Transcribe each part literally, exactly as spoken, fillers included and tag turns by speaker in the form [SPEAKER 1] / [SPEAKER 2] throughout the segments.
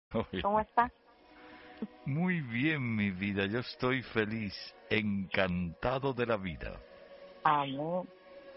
[SPEAKER 1] Oye,
[SPEAKER 2] ¿Cómo está?
[SPEAKER 1] muy bien, mi vida, yo estoy feliz, encantado de la vida.
[SPEAKER 2] Amén.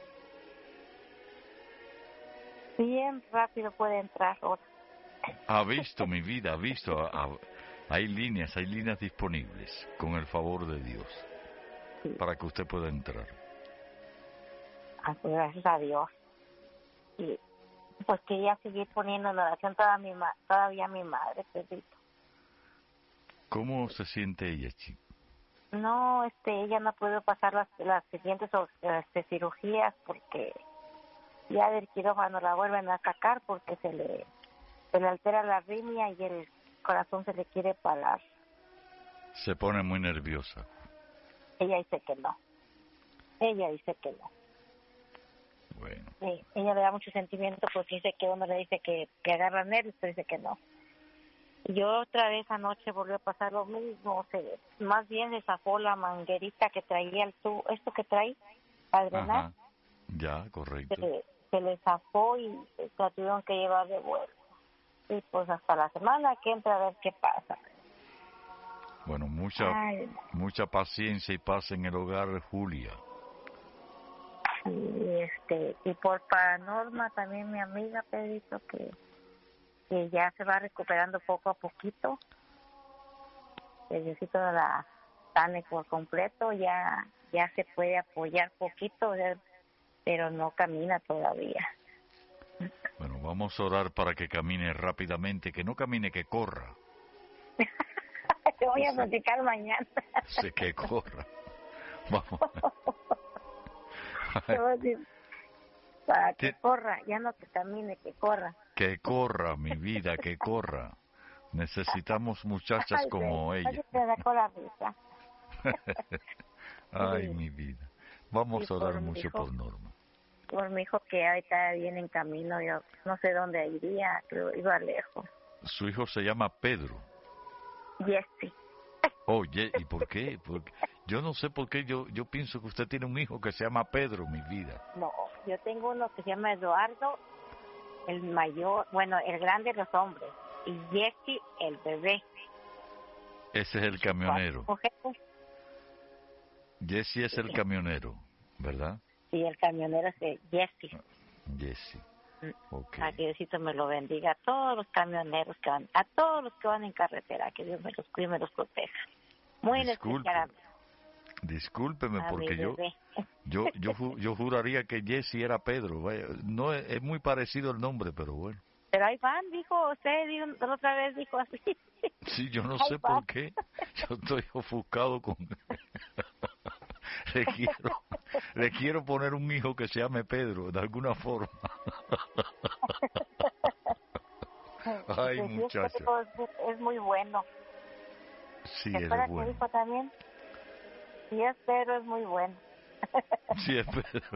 [SPEAKER 2] Bien rápido puede entrar ahora.
[SPEAKER 1] Ha visto, mi vida, ha visto, ha- ha- hay líneas, hay líneas disponibles, con el favor de Dios,
[SPEAKER 2] Sí.
[SPEAKER 1] para que usted pueda entrar.
[SPEAKER 2] Ah, pues gracias a Dios. Y pues quería seguir poniendo en oración toda mi ma- todavía mi madre, Pedrito.
[SPEAKER 1] ¿Cómo se siente ella, chico?
[SPEAKER 2] No, este, ella no pudo pasar las, las siguientes este, cirugías porque ya del quirófano la vuelven a sacar porque se le, se le altera la arritmia y el corazón se le quiere parar.
[SPEAKER 1] Se pone muy nerviosa.
[SPEAKER 2] Ella dice que no. Ella dice que no.
[SPEAKER 1] Bueno,
[SPEAKER 2] Sí, ella le da mucho sentimiento porque dice que uno le dice que, que agarra nervios, pero dice que no. Y yo otra vez anoche volvió a pasar lo mismo, se, más bien se zafó la manguerita que traía el tubo, esto que trae para drenar,
[SPEAKER 1] ajá, ya, correcto.
[SPEAKER 2] se, se le zafó y se la tuvieron que llevar de vuelta. Y pues hasta la semana que entra a ver qué pasa.
[SPEAKER 1] Bueno, mucha,
[SPEAKER 2] Ay,
[SPEAKER 1] mucha paciencia y paz en el hogar, Julia.
[SPEAKER 2] y este, y por paranorma también mi amiga Pedrito que, que ya se va recuperando poco a poquito. El Diosito la sane por completo, ya ya se puede apoyar poquito, ya, pero no camina todavía.
[SPEAKER 1] Bueno, vamos a orar para que camine rápidamente, que no camine, que corra.
[SPEAKER 2] Te voy a
[SPEAKER 1] Sí.
[SPEAKER 2] platicar mañana.
[SPEAKER 1] Sí, que corra. Vamos.
[SPEAKER 2] Te voy a decir, para que
[SPEAKER 1] Ti-
[SPEAKER 2] corra, ya no que camine, que corra.
[SPEAKER 1] Que corra, mi vida, que corra. Necesitamos muchachas
[SPEAKER 2] Ay,
[SPEAKER 1] como
[SPEAKER 2] se-
[SPEAKER 1] ella.
[SPEAKER 2] te sacó la risa.
[SPEAKER 1] Ay,
[SPEAKER 2] Sí,
[SPEAKER 1] mi vida. Vamos
[SPEAKER 2] y
[SPEAKER 1] a orar
[SPEAKER 2] por mi
[SPEAKER 1] mucho
[SPEAKER 2] hijo,
[SPEAKER 1] por Norma.
[SPEAKER 2] por mi hijo que ahorita viene en camino, yo no sé dónde iría, creo iba lejos.
[SPEAKER 1] Su hijo se llama Pedro.
[SPEAKER 2] Jesse.
[SPEAKER 1] Oye, ¿y por qué? Porque yo no sé por qué yo, yo pienso que usted tiene un hijo que se llama Pedro, mi vida.
[SPEAKER 2] No, yo tengo uno que se llama Eduardo, el mayor, bueno, el grande de los hombres, y Jesse, el bebé.
[SPEAKER 1] Ese es el camionero.
[SPEAKER 2] Cuatro mujeres,
[SPEAKER 1] Jesse es el camionero, ¿verdad?
[SPEAKER 2] y el camionero es de Jesse.
[SPEAKER 1] Jesse. Ok.
[SPEAKER 2] A que Diosito me lo bendiga a todos los camioneros que van, a todos los que van en carretera, que Dios me los cuide y me los proteja. Muy en
[SPEAKER 1] Disculpe,
[SPEAKER 2] especial a mí,
[SPEAKER 1] discúlpeme
[SPEAKER 2] a mi
[SPEAKER 1] porque yo,
[SPEAKER 2] bebé.
[SPEAKER 1] yo, yo, ju- yo juraría que Jesse era Pedro. Vaya, no es, es muy parecido el nombre, pero bueno.
[SPEAKER 2] Pero ahí van, dijo usted, dijo, la otra vez dijo así.
[SPEAKER 1] Sí, yo no
[SPEAKER 2] Ahí
[SPEAKER 1] sé
[SPEAKER 2] van.
[SPEAKER 1] por qué. Yo estoy ofuscado con... le quiero, le quiero poner un hijo que se llame Pedro, de alguna forma. Ay,
[SPEAKER 2] Pues sí,
[SPEAKER 1] muchacho.
[SPEAKER 2] Pedro es, es muy bueno.
[SPEAKER 1] Sí,
[SPEAKER 2] ¿Se
[SPEAKER 1] él
[SPEAKER 2] acuerda
[SPEAKER 1] es
[SPEAKER 2] que
[SPEAKER 1] bueno.
[SPEAKER 2] dijo también? Sí, es Pedro, es muy bueno.
[SPEAKER 1] Sí, es Pedro.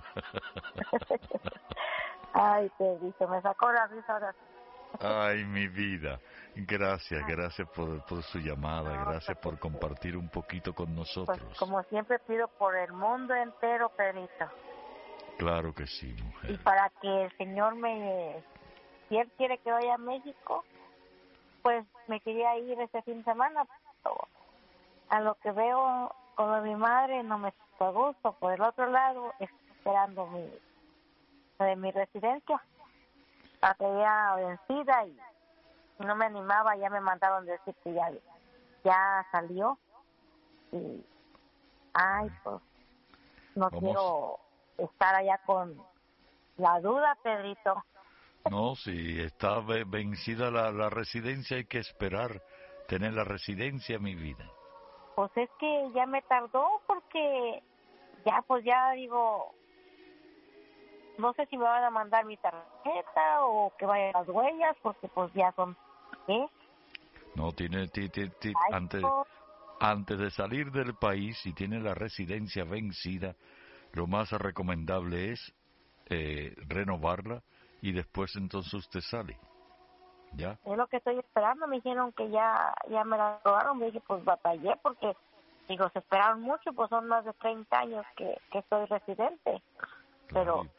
[SPEAKER 2] Ay, Pedrito, me sacó la risa ahora sí.
[SPEAKER 1] Ay, mi vida. Gracias, gracias por, por su llamada,
[SPEAKER 2] No,
[SPEAKER 1] gracias por
[SPEAKER 2] pues,
[SPEAKER 1] compartir un poquito con
[SPEAKER 2] pues
[SPEAKER 1] nosotros.
[SPEAKER 2] como siempre pido por el mundo entero, Pedrito.
[SPEAKER 1] Claro que sí,
[SPEAKER 2] Y
[SPEAKER 1] mujer.
[SPEAKER 2] para que el Señor me... Si Él quiere que vaya a México, pues me quería ir este fin de semana, pero a lo que veo con mi madre no me siento a gusto. Por el otro lado, estoy esperando mi de mi residencia, la tenía vencida y no me animaba, ya me mandaron decir que ya, ya salió y ay, pues no
[SPEAKER 1] Vamos.
[SPEAKER 2] quiero estar allá con la duda, Pedrito.
[SPEAKER 1] No, si está ve- vencida la, la residencia, hay que esperar tener la residencia, mi vida.
[SPEAKER 2] Pues es que ya me tardó porque ya pues ya digo, no sé si me van a mandar mi tarjeta o que vayan las huellas porque pues ya son, ¿eh?
[SPEAKER 1] No, tiene, ti- ti- ti-
[SPEAKER 2] Ay,
[SPEAKER 1] antes,
[SPEAKER 2] pues,
[SPEAKER 1] antes de salir del país, si tiene la residencia vencida, lo más recomendable es eh, renovarla y después entonces usted sale. ¿Ya?
[SPEAKER 2] es lo que estoy esperando. Me dijeron que ya ya me la aprobaron. Me dije, pues batallé porque, digo, se esperaron mucho, pues son más de treinta años que, que soy residente. Pero,
[SPEAKER 1] Claro.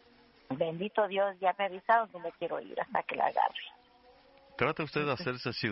[SPEAKER 2] bendito Dios, ya me avisaron que me quiero ir hasta que la agarre.
[SPEAKER 1] Trata usted de hacerse